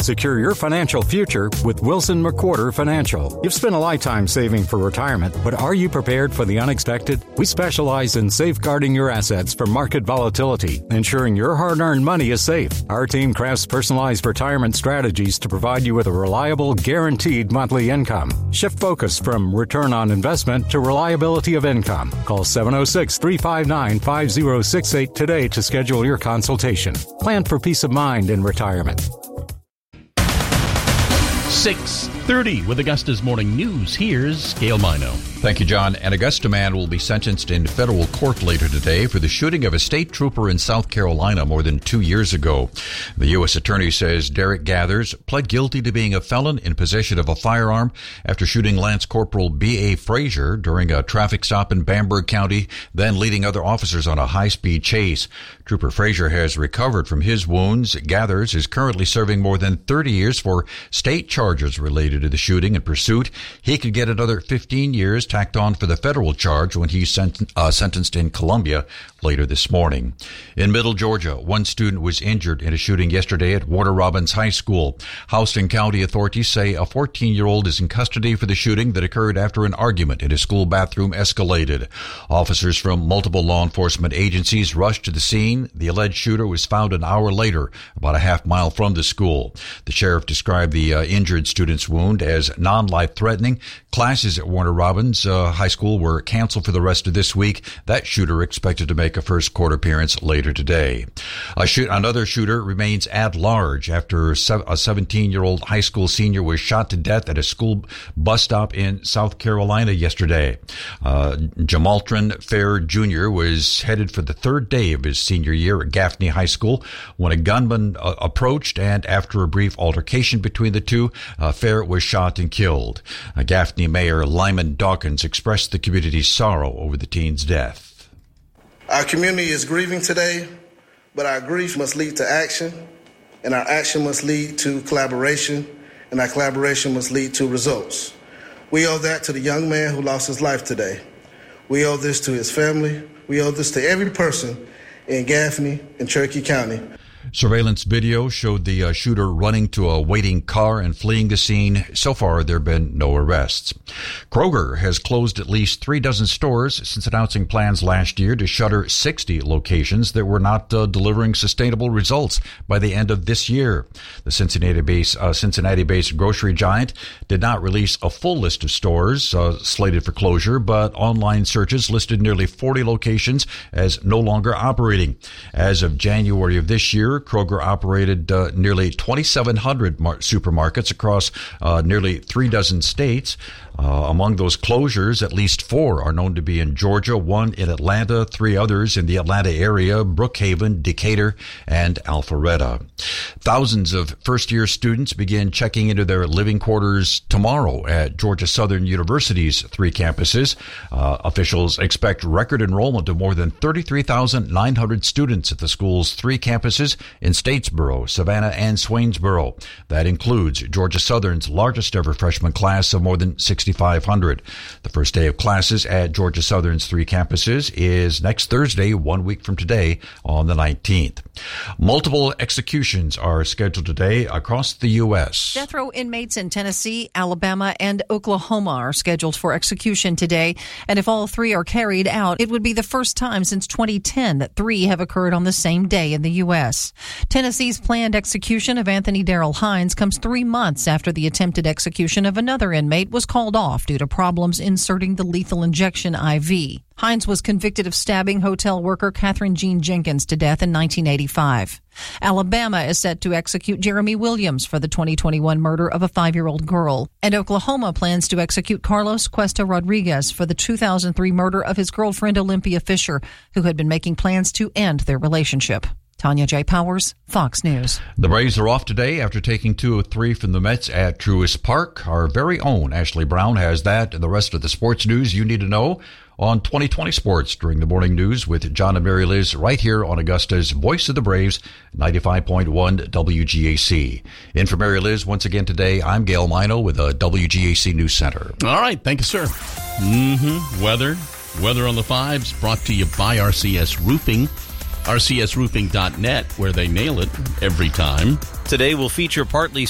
Secure your financial future with Wilson McWhorter Financial. You've spent a lifetime saving for retirement, but are you prepared for the unexpected? We specialize in safeguarding your assets from market volatility, ensuring your hard-earned money is safe. Our team crafts personalized retirement strategies to provide you with a reliable, guaranteed monthly income. Shift focus from return on investment to reliability of income. Call 706-359-5068 today to schedule your consultation. Plan for peace of mind in retirement. 6:30 with Augusta's Morning News. Here's Gail Mino. Thank you, John. An Augusta man will be sentenced in federal court later today for the shooting of a state trooper in South Carolina more than 2 years ago. The U.S. attorney says Derek Gathers pled guilty to being a felon in possession of a firearm after shooting Lance Corporal B.A. Frazier during a traffic stop in Bamberg County, then leading other officers on a high-speed chase. Trooper Frazier has recovered from his wounds. Gathers is currently serving more than 30 years for state charges related to the shooting and pursuit. He could get another 15 years tacked on for the federal charge when he's sentenced in Columbia later this morning. In Middle Georgia, one student was injured in a shooting yesterday at Warner Robins High School. Houston County authorities say a 14-year-old is in custody for the shooting that occurred after an argument in a school bathroom escalated. Officers from multiple law enforcement agencies rushed to the scene. The alleged shooter was found an hour later, about a half mile from the school. The sheriff described the injured student's wound as non-life-threatening. Classes at Warner Robins High School were canceled for the rest of this week. That shooter expected to make a first court appearance later today. Another shooter remains at large after a 17-year-old high school senior was shot to death at a school bus stop in South Carolina yesterday. Jamaltron Fair Jr. was headed for the third day of his senior year at Gaffney High School when a gunman approached, and after a brief altercation between the two, Fair was shot and killed. Gaffney Mayor Lyman Dawkins expressed the community's sorrow over the teen's death. Our community is grieving today, but our grief must lead to action, and our action must lead to collaboration, and our collaboration must lead to results. We owe that to the young man who lost his life today. We owe this to his family. We owe this to every person in Gaffney and Cherokee County. Surveillance video showed the shooter running to a waiting car and fleeing the scene. So far, there have been no arrests. Kroger has closed at least 36 stores since announcing plans last year to shutter 60 locations that were not delivering sustainable results by the end of this year. The Cincinnati-based grocery giant did not release a full list of stores slated for closure, but online searches listed nearly 40 locations as no longer operating. As of January of this year, Kroger operated nearly 2,700 supermarkets across nearly 36 states. Among those closures, at least 4 are known to be in Georgia, 1 in Atlanta, 3 others in the Atlanta area, Brookhaven, Decatur, and Alpharetta. Thousands of first-year students begin checking into their living quarters tomorrow at Georgia Southern University's 3 campuses. Officials expect record enrollment of more than 33,900 students at the school's 3 campuses in Statesboro, Savannah, and Swainsboro. That includes Georgia Southern's largest ever freshman class of more than 6,500. The first day of classes at Georgia Southern's 3 campuses is next Thursday, 1 week from today, on the 19th. Multiple executions are scheduled today across the U.S. Death row inmates in Tennessee, Alabama, and Oklahoma are scheduled for execution today. And if all 3 are carried out, it would be the first time since 2010 that 3 have occurred on the same day in the U.S. Tennessee's planned execution of Anthony Darrell Hines comes 3 months after the attempted execution of another inmate was called off due to problems inserting the lethal injection IV. Hines was convicted of stabbing hotel worker Catherine Jean Jenkins to death in 1985. Alabama is set to execute Jeremy Williams for the 2021 murder of a 5-year-old girl. And Oklahoma plans to execute Carlos Cuesta Rodriguez for the 2003 murder of his girlfriend Olympia Fisher, who had been making plans to end their relationship. Tanya J. Powers, Fox News. The Braves are off today after taking 2 of 3 from the Mets at Truist Park. Our very own Ashley Brown has that and the rest of the sports news you need to know on 2020 Sports during the morning news with John and Mary Liz right here on Augusta's Voice of the Braves, 95.1 WGAC. In for Mary Liz once again today, I'm Gail Mino with a WGAC News Center. All right, thank you, sir. Weather on the 5s brought to you by RCS Roofing. RCSroofing.net, where they nail it every time. Today will feature partly